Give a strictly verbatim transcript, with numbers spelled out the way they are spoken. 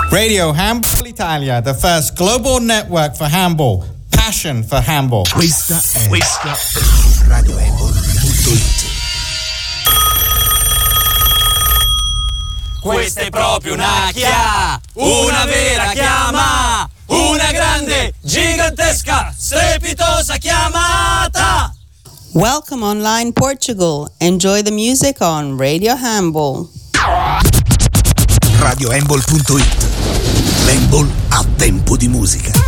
Radio Handball Italia, the first global network for handball. Passion for handball. Questa è, questa è Radio Handball punto it. Questa è proprio una chia, una vera chiama, una grande, gigantesca, strepitosa chiamata. Welcome online Portugal. Enjoy the music on Radio Handball. Radio Handball punto it. L'handball a tempo di musica.